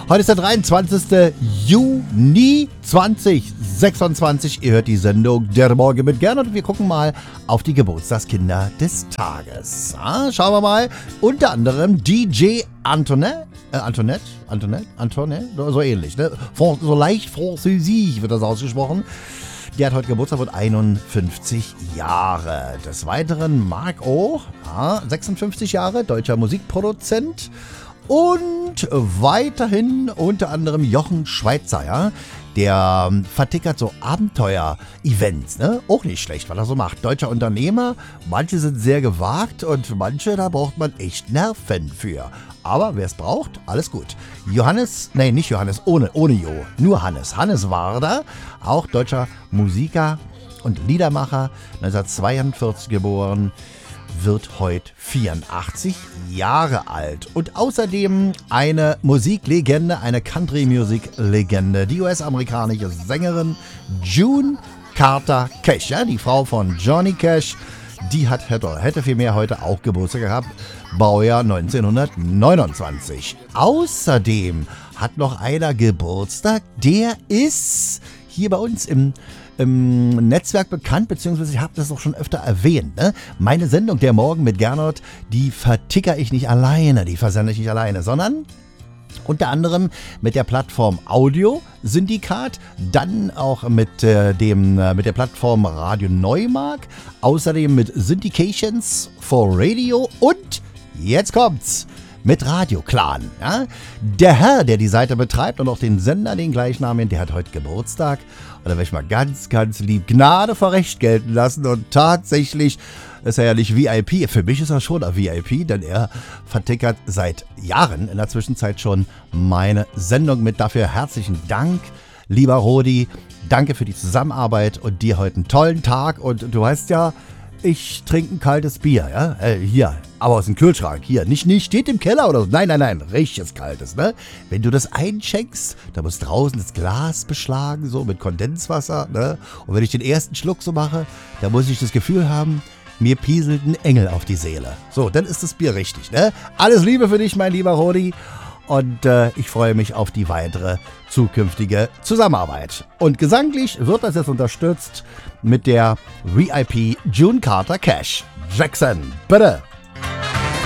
Heute ist der 23. Juni 2026. Ihr hört die Sendung Der Morgen mit Gernot und wir gucken mal auf die Geburtstagskinder des Tages. Schauen wir mal. Unter anderem DJ Antoinette, so ähnlich. Ne? So leicht französisch wird das ausgesprochen. Die hat heute Geburtstag, wird 51 Jahre. Des Weiteren Marc O, 56 Jahre, deutscher Musikproduzent. Und weiterhin unter anderem Jochen Schweizer, ja? Der vertickert so Abenteuer-Events, ne? Auch nicht schlecht, was er so macht. Deutscher Unternehmer, manche sind sehr gewagt und manche, da braucht man echt Nerven für. Aber wer es braucht, alles gut. Nicht Johannes, ohne Jo, nur Hannes. Hannes Wader, auch deutscher Musiker und Liedermacher, 1942 geboren, wird heute 84 Jahre alt. Und außerdem eine Musiklegende, eine Country-Music-Legende, die US-amerikanische Sängerin June Carter Cash, ja, die Frau von Johnny Cash, die hätte vielmehr heute auch Geburtstag gehabt, Baujahr 1929. Außerdem hat noch einer Geburtstag, der ist hier bei uns im Netzwerk bekannt, beziehungsweise ich habe das auch schon öfter erwähnt. Ne? Meine Sendung Der Morgen mit Gernot, die verticker ich nicht alleine, die versende ich nicht alleine, sondern unter anderem mit der Plattform Audio Syndikat, dann auch mit der Plattform Radio Neumark, außerdem mit Syndications for Radio und jetzt kommt's mit Radio Clan. Ja? Der Herr, der die Seite betreibt und auch den Sender, den gleichnamigen, der hat heute Geburtstag. Und da werde ich mal ganz, ganz lieb Gnade vor Recht gelten lassen. Und tatsächlich ist er ja nicht VIP. Für mich ist er schon ein VIP, denn er vertickert seit Jahren in der Zwischenzeit schon meine Sendung mit. Dafür herzlichen Dank, lieber Rodi. Danke für die Zusammenarbeit und dir heute einen tollen Tag. Und du weißt ja, ich trinke ein kaltes Bier, ja? Hier, aber aus dem Kühlschrank. Hier, nicht steht im Keller oder so. Nein, richtiges kaltes, ne? Wenn du das einschenkst, da muss draußen das Glas beschlagen, so mit Kondenswasser, ne? Und wenn ich den ersten Schluck so mache, da muss ich das Gefühl haben, mir pieselt ein Engel auf die Seele. So, dann ist das Bier richtig, ne? Alles Liebe für dich, mein lieber Rodi. Und ich freue mich auf die weitere zukünftige Zusammenarbeit. Und gesanglich wird das jetzt unterstützt mit der VIP June Carter Cash. Jackson, bitte!